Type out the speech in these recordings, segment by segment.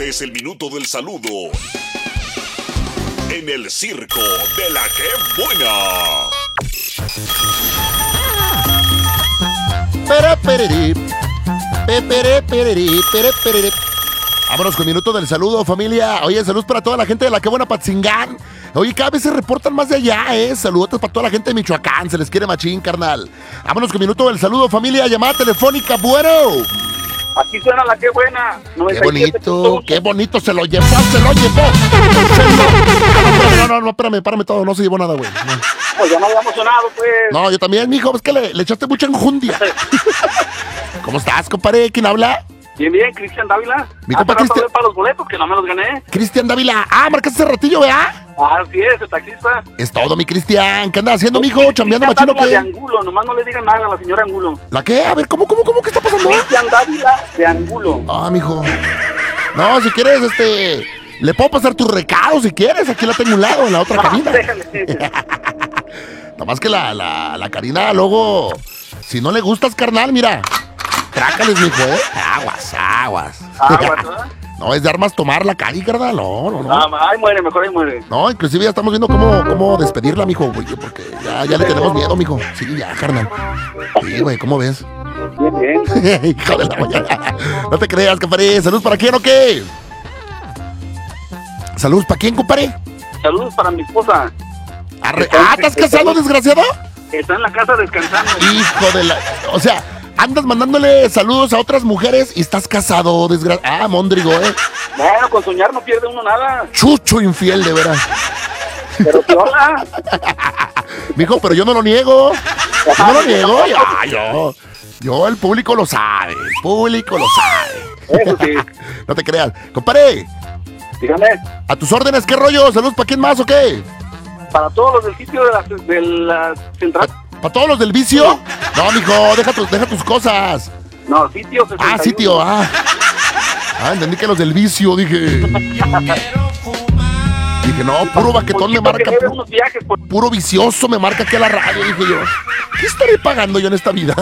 Este es el minuto del saludo en el circo de la que buena. Vámonos con minuto del saludo, familia. Oye, saludos para toda la gente de la que buena Patzingán. Oye, cada vez se reportan más de allá, Saludos para toda la gente de Michoacán. Se les quiere machín, carnal. Vámonos con minuto del saludo, familia. Llamada telefónica, bueno. Aquí suena la que buena. Qué bonito, se lo llevó. No, espérame todo, no se llevó nada, güey. No. Pues ya no había emocionado, pues. No, yo también, mijo, es que le echaste mucha enjundia. ¿Cómo estás, compadre? ¿Quién habla? Bien, Cristian Dávila. Mi compa Cristian. Para los boletos, que no me los gané. Cristian Dávila. Marcaste hace ratillo, ¿verdad? Así es, el taxista. Es todo, mi Cristian. ¿Qué andas haciendo, mijo? ¿Chambeando machino qué? De Angulo, nomás no le digan nada a la señora Angulo. ¿La qué? A ver, ¿cómo? ¿Qué está pasando? Cristian Dávila de Angulo. Mijo. No, si quieres, le puedo pasar tu recado si quieres. Aquí la tengo a un lado, en la otra cabina. Déjale. Nomás que la Karina, luego, si no le gustas, carnal, mira. Trácales, mijo, Aguas, ¿verdad? No, es de armas tomar la Cari, carnal. No. Ahí muere, mejor ahí muere. No, inclusive ya estamos viendo cómo despedirla, mijo, güey, porque ya le tenemos miedo, mijo. Sí, ya, carnal. Sí, güey, ¿cómo ves? Bien. Hijo de la mañana. No te creas, compadre. ¿Saludos para quién o qué? ¿Saludos para quién, compadre? Saludos para mi esposa. ¿Estás casado, desgraciado? Está en la casa descansando. Hijo de la... O sea... Andas mandándole saludos a otras mujeres y estás casado, desgraciado. Móndrigo, Bueno, con soñar no pierde uno nada. Chucho infiel, de veras. Pero qué hola. Mijo, pero yo no lo niego. Yo no lo niego. Yo, el público lo sabe. Eso sí. No te creas. Compadre. Dígame. A tus órdenes, ¿qué rollo? ¿Saludos para quién más o qué? Para todos los del sitio de la central. ¿Para todos los del vicio? No, mijo, deja tus cosas. No, sitio 61. Sitio, entendí que los del vicio, dije, no, puro baquetón me marca. Puro vicioso me marca aquí a la radio, dije yo. ¿Qué estaré pagando yo en esta vida?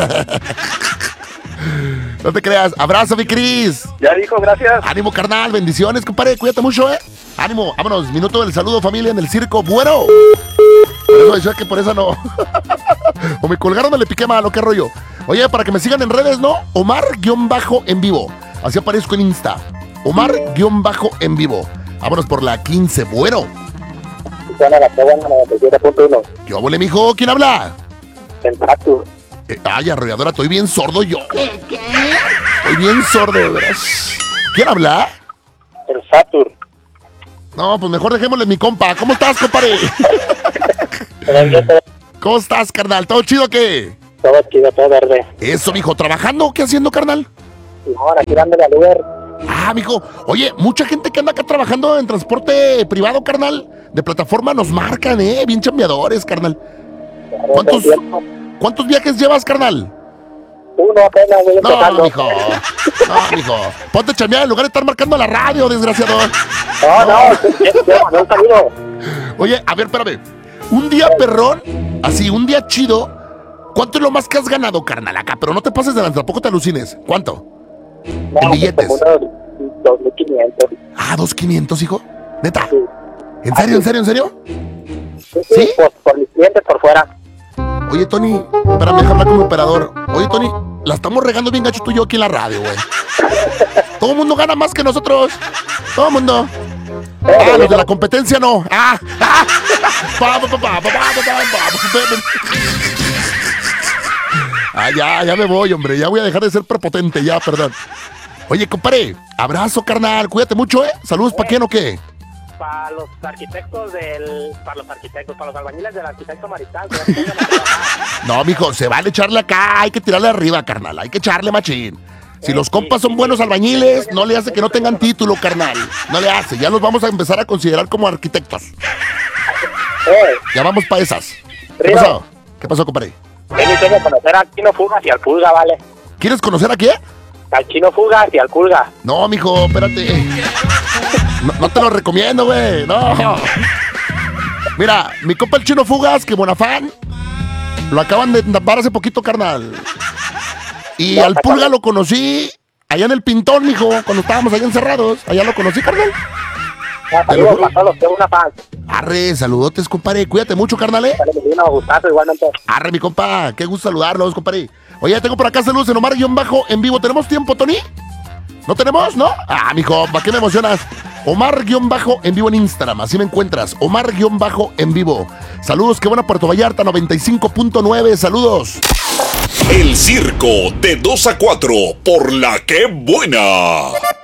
No te creas. Abrazo, mi Cris. Ya dijo, gracias. Ánimo, carnal. Bendiciones, compadre. Cuídate mucho, Ánimo. Vámonos. Minuto del saludo, familia, en el circo. Bueno. Por eso decía que por esa no. O me colgaron o le piqué malo. ¿Qué rollo? Oye, para que me sigan en redes, ¿no? Omar-en vivo. Así aparezco en Insta. Omar-en vivo. Vámonos por la 15. Bueno. ¿Qué huele, mijo? ¿Quién habla? El Satur. Arrolladora, estoy bien sordo yo. ¿Qué? Estoy bien sordo, de veras. ¿Quién habla? El Satur. No, pues mejor dejémosle mi compa. ¿Cómo estás, compadre? ¿Cómo estás, carnal? ¿Todo chido o qué? Todo chido, todo verde. Eso, mijo. ¿Trabajando? ¿Qué haciendo, carnal? Ahora, tirándole al Uber. Mijo. Oye, mucha gente que anda acá trabajando en transporte privado, carnal, de plataforma nos marcan, bien chambeadores, carnal. ¿Cuántos viajes llevas, carnal? Uno apenas, güey. No, mijo. Ponte a chambear en lugar de estar marcando a la radio, desgraciado. No, un saludo. Oye, a ver, espérame. Un día perrón, así, un día chido. ¿Cuánto es lo más que has ganado, carnal, acá? Pero no te pases de lanza, tampoco te alucines. ¿Cuánto? En billetes. 2,500. 2,500, hijo. ¿Neta? Sí. ¿En serio? Sí. Por mis clientes por fuera. Oye, Tony, espérame, déjame hablar con mi operador. Oye, Tony, la estamos regando bien gacho tú y yo aquí en la radio, güey. Todo el mundo gana más que nosotros. Todo el mundo. Los de la competencia no. Ya me voy, hombre. Ya voy a dejar de ser prepotente, ya, perdón. Oye, compadre, abrazo, carnal. Cuídate mucho, ¿Saludos para quién o qué? Para los arquitectos para los albañiles del arquitecto Mariscal. No, mijo, se vale echarle acá, hay que tirarle arriba, carnal, hay que echarle machín. Si los compas son buenos albañiles, no le hace que no tengan título, carnal. No le hace, ya los vamos a empezar a considerar como arquitectos. Ya vamos para esas. ¿Qué pasó, compadre? Es mi sueño conocer al Chino Fugas y al Pulga, ¿vale? ¿Quieres conocer a quién? Al Chino Fugas y al Pulga. No, mijo, espérate. No te lo recomiendo, güey. No. Mira, mi compa el Chino Fugas, que buena fan. Lo acaban de tapar hace poquito, carnal. Y al Pulga lo conocí allá en el Pintón, mijo, cuando estábamos ahí encerrados. Allá lo conocí, carnal. Saludos para todos, que una fan. Arre, saludotes, compadre. Cuídate mucho, carnal, Dale, mi divino, gustazo igualmente. Arre, mi compa. Qué gusto saludarlos, compadre. Oye, tengo por acá saludos en Omar-en vivo. ¿Tenemos tiempo, Tony? ¿No tenemos, no? Ah, mijo, ¿para qué me emocionas? Omar-en vivo en Instagram, así me encuentras. Omar-en vivo. Saludos, qué buena Puerto Vallarta, 95.9. Saludos. El circo de 2 a 4 por La Que Buena.